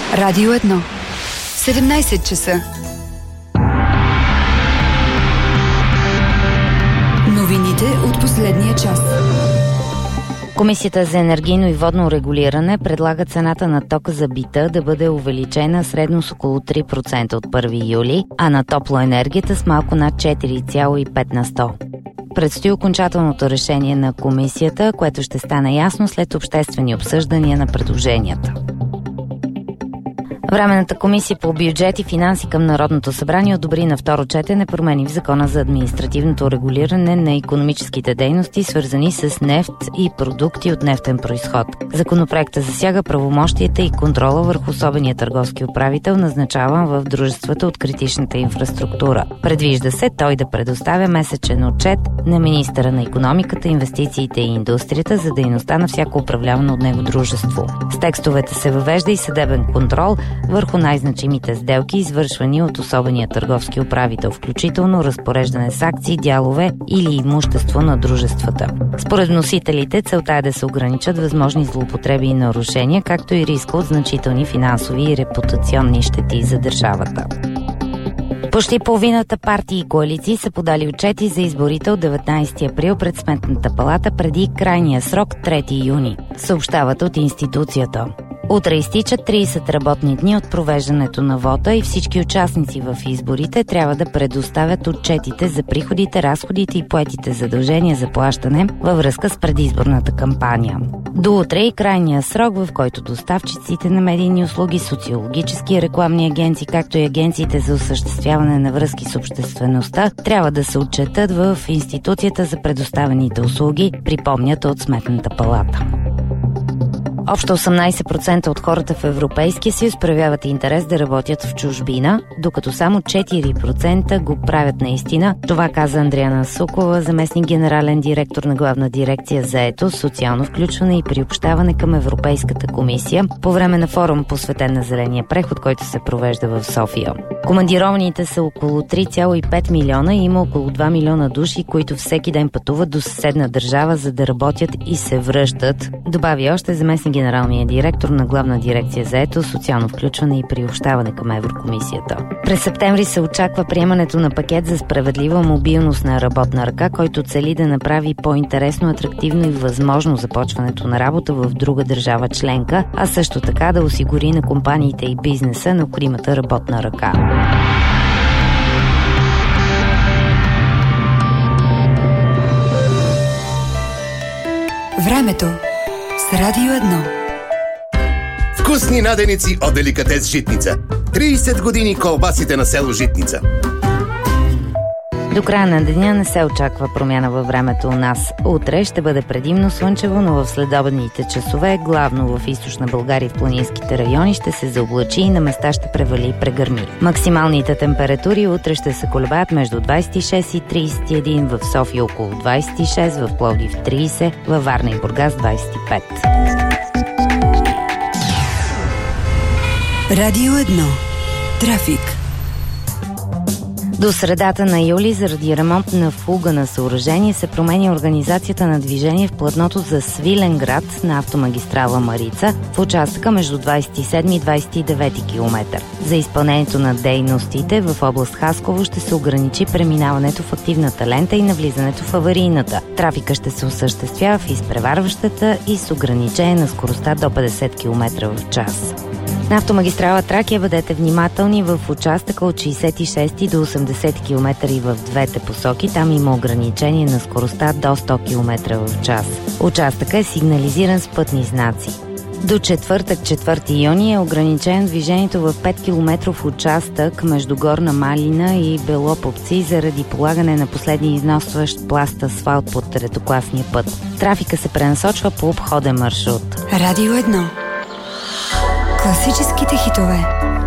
Радио 1. 17 часа. Новините от последния час. Комисията за енергийно и водно регулиране предлага цената на тока за бита да бъде увеличена средно с около 3% от 1 юли, а на топлоенергията с малко над 4,5%. Предстои окончателното решение на комисията, което ще стане ясно след обществени обсъждания на предложенията. Временната комисия по бюджет и финанси към Народното събрание одобри на второ четене промени в Закона за административното регулиране на икономическите дейности, свързани с нефт и продукти от нефтен произход. Законопроектът засяга правомощията и контрола върху особения търговски управител, назначаван в дружествата от критичната инфраструктура. Предвижда се той да предоставя месечен отчет на министъра на икономиката, инвестициите и индустрията за дейността на всяко управлявано от него дружество. С текстовете се въвежда и съдебен контрол върху най-значимите сделки, извършвани от особения търговски управител, включително разпореждане с акции, дялове или имущество на дружествата. Според вносителите, целта е да се ограничат възможни злоупотреби и нарушения, както и риска от значителни финансови и репутационни щети за държавата. Почти половината партии и коалиции са подали отчети за изборите от 19 април пред Сметната палата преди крайния срок 3 юни, съобщават от институцията. Утре изтичат 30 работни дни от провеждането на вота и всички участници в изборите трябва да предоставят отчетите за приходите, разходите и поетите задължения за плащане във връзка с предизборната кампания. До утре и крайния срок, в който доставчиците на медийни услуги, социологически и рекламни агенции, както и агенциите за осъществяване на връзки с обществеността, трябва да се отчетат в институцията за предоставените услуги, припомнят от Сметната палата. Общо 18% от хората в Европейския съюз проявяват интерес да работят в чужбина, докато само 4% го правят наистина. Това каза Андриана Сукова, заместник генерален директор на Главна дирекция заетост, социално включване и приобщаване към Европейската комисия по време на форум, посветен на зеления преход, който се провежда в София. Командированите са около 3,5 милиона и има около 2 милиона души, които всеки ден пътуват до съседна държава, за да работят и се връщат, добави още заместник генералния директор на Главна дирекция заетост, социално включване и приобщаване към Еврокомисията. През септември се очаква приемането на пакет за справедлива мобилност на работна ръка, който цели да направи по-интересно, атрактивно и възможно започването на работа в друга държава членка, а също така да осигури на компаниите и бизнеса необходимата работна ръка. Времето с Радио 1. Вкусни наденици от Деликатес Житница. 30 години колбасите на село Житница. До края на деня не се очаква промяна във времето у нас. Утре ще бъде предимно слънчево, но в следобедните часове, главно в източна България и в планинските райони, ще се заоблачи и на места ще превали и прегърми. Максималните температури утре ще се колебаят между 26 и 31, в София около 26, в Пловдив 30, във Варна и Бургас 25. Радио 1. Трафик. До средата на юли заради ремонт на фуга на съоръжение се променя организацията на движение в платното за Свиленград на автомагистрала Марица в участъка между 27 и 29 км. За изпълнението на дейностите в област Хасково ще се ограничи преминаването в активната лента и навлизането в аварийната. Трафика ще се осъществява в изпреварващата и с ограничение на скоростта до 50 км в час. На автомагистрала Тракия бъдете внимателни в участъка от 66 до 80 км и в двете посоки. Там има ограничение на скоростта до 100 км в час. Участъкът е сигнализиран с пътни знаци. До четвъртък, 4 юни, е ограничено движението в 5 км участък между Горна Малина и Белопопци заради полагане на последния износващ пласт асфалт под третокласния път. Трафика се пренасочва по обходен маршрут. Радио 1. Класическите хитове.